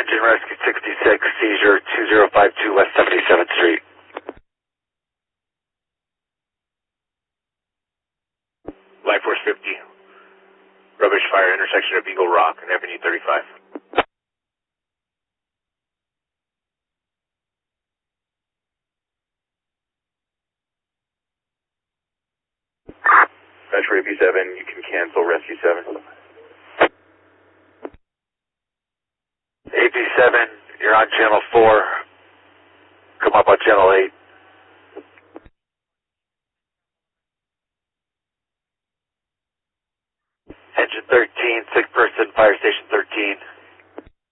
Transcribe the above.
Engine Rescue 66, seizure 2052 West 77th Street. Life Force 50. Rubbish fire intersection of Eagle Rock and Avenue 35. Metro AP7, you can cancel Rescue 7. AP7, you're on channel 4. Come up on channel 8. Engine 13, sick person, fire station 13.